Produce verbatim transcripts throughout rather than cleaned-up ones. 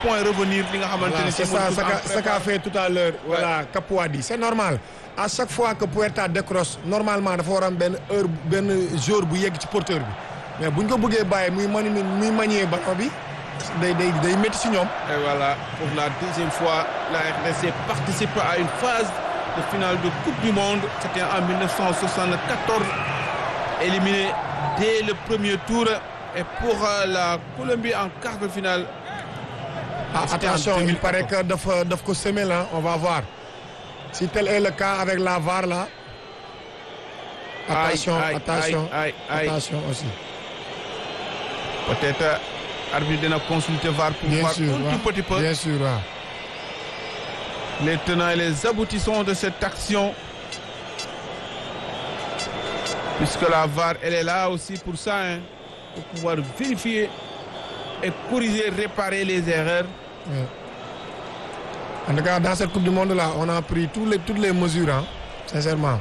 point revenir li nga xamante Voilà, ne c'est ça ce qu'a fait tout à l'heure voilà Capuadi c'est normal à chaque fois que Puerta décroche normalement dafa war am benn heure benn jour bu yegg ci porteur bi mais buñ ko bëggee bàyyi muy mani muy manier ballon bi day day day métti si ñoom. Et voilà pour la deuxième fois la R D C participe à une phase de finale de Coupe du Monde. C'était en mille neuf cent soixante-quatorze, éliminé dès le premier tour. Et pour la Colombie en quart de finale. Ah, attention, il paraît que dafa daf ko semer là, on va voir. Si tel est le cas avec la V A R là. Attention, aïe, aïe, attention, aïe, aïe. attention aussi. Peut-être arbitre dina consulter V A R pour Bien voir sûr, un ouais. tout petit peu Bien sûr, ouais. les tenants et les aboutissants de cette action. Puisque la V A R, elle est là aussi pour ça, hein, pour pouvoir vérifier et corriger, réparer les erreurs. Ouais. En tout cas, dans cette Coupe du Monde là, on a pris tous les, toutes les mesures, hein, sincèrement.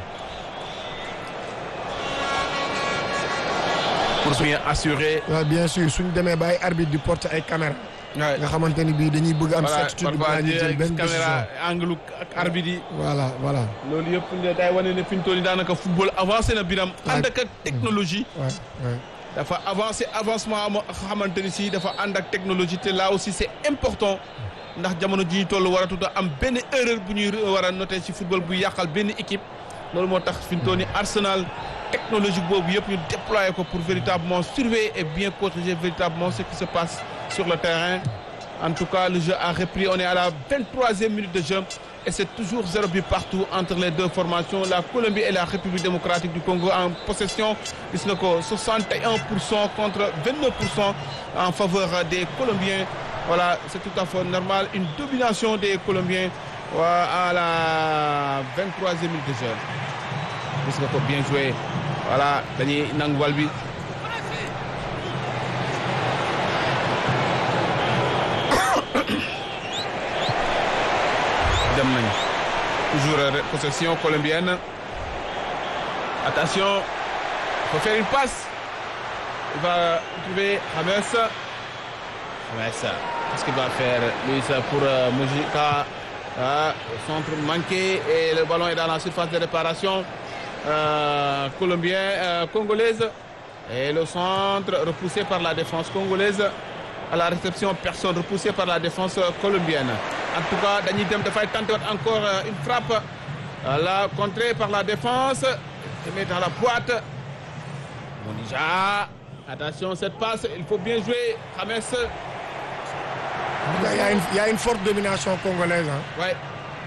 Pour bien assurer. Ouais, bien sûr, suñu demee ba ay arbitre di porter ay caméra Ouais. nga xamante ni bii dañuy bëgg am Voilà, certitude parfois balaa ñuy jël benn décision. caméra angle ak arbitre yi. Voilà, voilà. loolu yëpp day wane ne fi ñu toll nii daanaka football avancé na biram ànd ak technologie. Ouais, ouais. dafa avancé avancement am xamante ni si dafa ànd ak technologie te là aussi c'est important ndax jamono ji ñu toll waratut a am benn erreur bu ñuy war a noter ci football bu yàqal benn équipe. loolu moo tax fi ñu toll nii Arsenal technologique boobu yëpp ñu déployer ko pour véritablement surveiller et bien corriger véritablement ce qui se passe sur le terrain. En tout cas, le jeu a repris. On est à la vingt-troisième minute de jeu et c'est toujours zéro but partout entre les deux formations. La Colombie et la République démocratique du Congo en possession. Gis nga ko soixante et un pour cent contre vingt-neuf pour cent en faveur des Colombiens. Voilà, c'est tout à fait normal. Une domination des Colombiens à la vingt-troisième minute de jeu. Gis nga ko bien joué. Voilà, dañuy nangu bal bi. dem nañu toujours possession colombienne. Attention, il faut faire une passe. Il va trouver James. James, qu'est-ce qu'il va faire Luis pour euh, Mujica. Ah, le centre manqué et le ballon est dans la surface de réparation euh, colombien, euh, congolaise. Et le centre repoussé par la défense congolaise. À la réception, personne repoussé par la défense colombienne. En tout cas, Dani Dem dafay tenter encore une frappe. La contrée par la défense. Il met dans la boîte. Monija. Attention, cette passe, il faut bien jouer. James. Il y a une, il y a une forte domination congolaise. Hein. Ouais.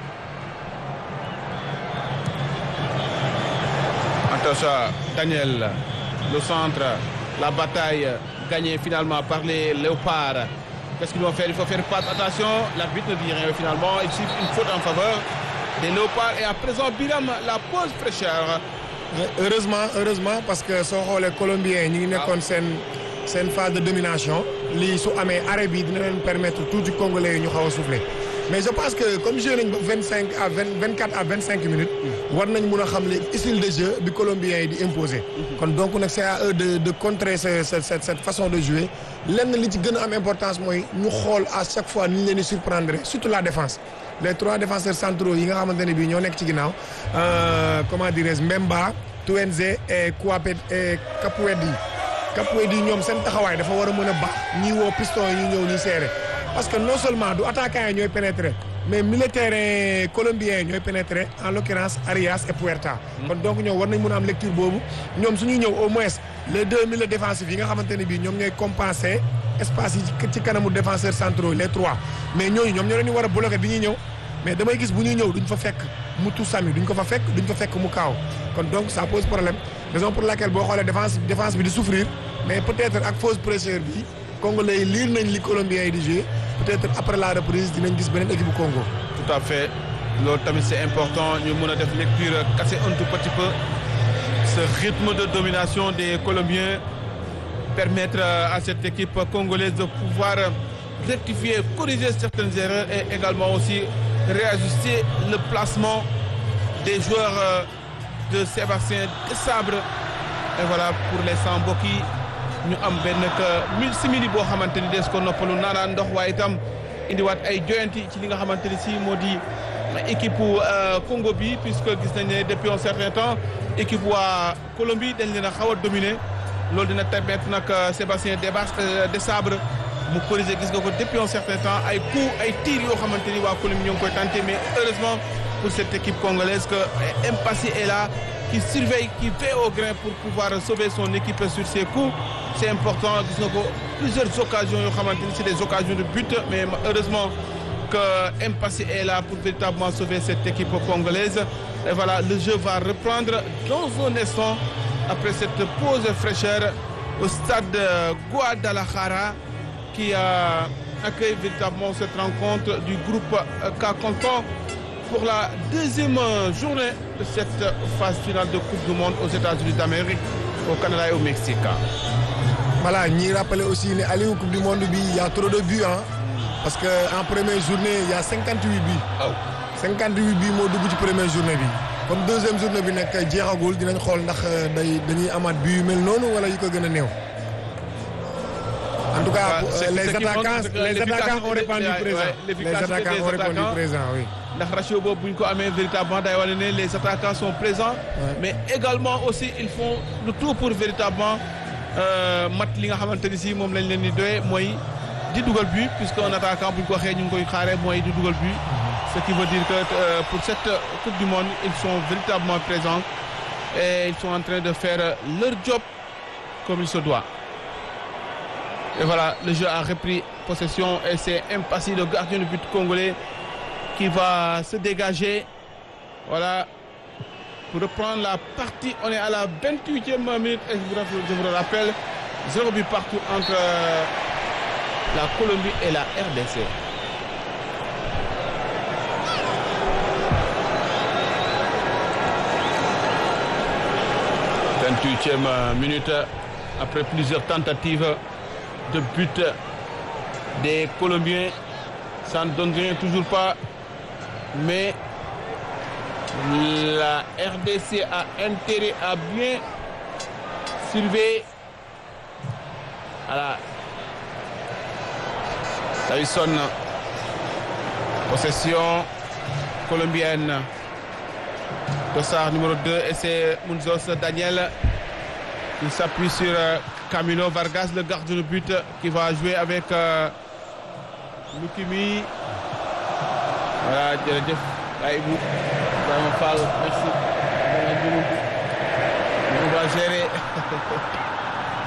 Attention, Daniel. Le centre, la bataille gagnée finalement par les Léopards. Qu'est-ce qu'ils vont faire? Il faut faire passe. Attention, l'arbitre ne dit rien finalement. Il suffit une faute en faveur des Léopards. Et à présent, Biram, la pause fraîcheur. Heureusement, heureusement, parce que soo xoolee Colombiens ñi ngi nekkoon seen seen phase de domination. lii su amee arrêt bi dina leen permettre tout du Congolais yi ñu xaw a souffler. Mais je pense que comme joué nañ ba vingt-cinq à vingt vingt-quatre à vingt-cinq minutes. war nañ mun a xam le style de jeu bi Colombiens yi di imposer. kon donc nag c'est à eux de de contrer ce, ce, cette cette façon de jouer. lenn li ci gën a am importance mooy ñu xool à chaque fois ni ñu leen di surprendre surtout la défense. les trois défenseurs centraux yi nga xamante ne bii ñoo nekk ci ginnaaw comment dirais-je Mbemba Tuenze et Kouapé et Capuedi Capuedi ñoom seen taxawaay dafa war a mën a baax ñi woo piston yi ñëw ñi serré. parce que non seulement du attaquant yi ñooy pénétrer mais militaires colombiens yi ñooy pénétrer en l'occurrence Arias et Puerta. kon donc ñoom war nañ mën a am lecture boobu ñoom suñuy ñëw au moins les deux milieux défensifs yi nga xamante ne bii ñoom ñooy compenser espace yi ci kanamu défenseurs centraux les trois mais ñooñu ñoom ñoo leen di war a bloquer bi ñuy ñëw mais damay gis bu ñuy ñëw duñ fa fekk mu Toussaint duñ ko fa fekk duñ fa fekk mu Kaaw kon donc ça pose problème raison pour laquelle boo xoolee défense défense bi di souffrir mais peut-être ak fausse pression bi Congolais yi liir nañ li Colombiens yi di jouer peut-être après la reprise dinañ gis beneen équipe bu Congo. Tout à fait loolu tamit c'est important ñu mën a def lecture casser un tout petit peu ce rythme de domination des Colombiens permettre à cette équipe congolaise de pouvoir rectifier corriger certaines erreurs et également aussi réajuster le placement des joueurs de Sébastien Desabre. Et voilà pour les cent mbokk yi ñu am benn que mille simili boo xamante ni des ko noppalu naanaan ndox waaye itam indiwaat ay joyanti ci li nga xamante ni si moo di équipe Congo bi puisque gis nañ ne depuis un certain temps équipe waa Colombie dañ leen a xaw a dominer loolu dina permettre nag Sébastien Desabre mu corriger gis nga ko depuis un certain temps ay coups ay tirs yoo xamante ni waa Colombie ñoo ngi koy tenté mais heureusement pour cette équipe congolaise que Mpassi est là qui surveille qui veille au grain pour pouvoir sauver son équipe sur ses coups c'est important gis nga ko plusieurs occasions yoo xamante ni c'est des occasions de but mais heureusement que Mpassi est là pour véritablement sauver cette équipe congolaise et voilà le jeu va reprendre dans un instant après cette pause fraîcheur au stade Guadalajara qui a accueilli véritablement cette rencontre du groupe K comptant pour la deuxième journée de cette phase finale de Coupe du Monde aux États-Unis d'Amérique, au Canada et au Mexique. Voilà, ñi rappeler aussi ne Aliou Coupe du Monde bi il y a trop de buts hein parce que en première journée il y a cinquante-huit buts. Oh. cinquante-huit buts moo dugg ci première journée bi. comme deuxième journée bi nag jeexagul dinañ xool ndax day dañuy amaat buts yu mel noonu wala yu ko gën a néew. En tout cas, c'est, les c'est attaquants, les attaquants ont répondu présent. Ouais, les attaquants ont répondu présent, oui. ndax ratio boobu bu ñu ko amee véritablement day wane ne les attaquants sont présents. Ouais. Mais également aussi ils font le tout pour véritablement mat li nga xamante ni si moom lañ leen di doyee mooy di dugal but puisque un attaquant bu ñu ko waxee ñu ngi koy xaaree mooy di dugal but. Ce qui veut dire que euh, pour cette Coupe du Monde ils sont véritablement présents et ils sont en train de faire leur job comme il se doit. Et voilà, le jeu a repris possession et c'est Mpassi, le gardien de but congolais, qui va se dégager. Voilà, pour reprendre la partie. On est à la vingt-huitième minute et je vous le rappelle, zéro but partout entre la Colombie et la R D C. vingt-huitième minute, après plusieurs tentatives de but des Colombiens, ça ne donne rien toujours pas, mais la R D C a intérêt à bien surveiller. Voilà, Davison, possession colombienne. Dossard numéro deux et c'est Munzos Daniel qui s'appuie sur Camilo Vargas, le gardien de but qui va jouer avec euh, Lukimi. Voilà, jërëjëf Aïbou Ibrahima Fall, merci. On va gérer.